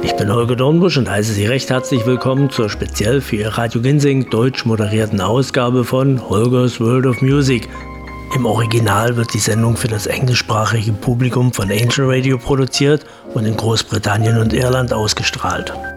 Ich bin Holger Dornbusch und heiße Sie recht herzlich willkommen zur speziell für Ihr Radio Ginsing deutsch moderierten Ausgabe von Holgers World of Music. Im Original wird die Sendung für das englischsprachige Publikum von Angel Radio produziert und in Großbritannien und Irland ausgestrahlt.